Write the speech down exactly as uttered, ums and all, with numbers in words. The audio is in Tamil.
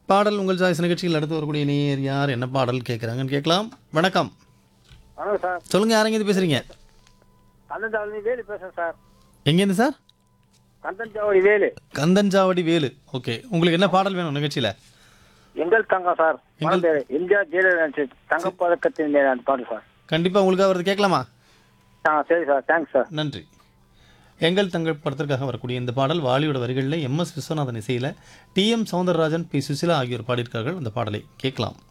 பாடல் உங்கள் சாய்ஸ் நிகழ்ச்சியில் அடுத்து வரக்கூடிய நேர் யார் என்ன பாடல் கேட்குறாங்கன்னு கேட்கலாம். வணக்கம், வணக்கம் சார். சொல்லுங்கள், யாரெங்கேருந்து பேசுகிறீங்க? கந்தன்சாவடி வேலு பேசுறேன் சார். எங்கேருந்து சார்? கந்தன்சாவடி வேலு. கந்தன்சாவடி வேலு. ஓகே, உங்களுக்கு என்ன பாடல் வேணும் நிகழ்ச்சியில்? எங்கள் தங்கம் சார். எங்கள் பேரு எம்ஜிஆர் ஜெயலலிதா தங்கப்பதக்கத்தின் மேல அந்த பாடு சார். கண்டிப்பாக உங்களுக்காக வருது, கேட்கலாமா? ஆ சரி சார், தேங்க்ஸ் சார். நன்றி. எங்கள் தங்கள் படத்திற்காக வரக்கூடிய இந்த பாடல் வாலியோட வரிகளில் எம் எஸ் விஸ்வநாதன் இசையில் D M Soundararajan, B Susheela ஆகியோர் பாடியிருக்கார்கள். அந்த பாடலை கேட்கலாம்.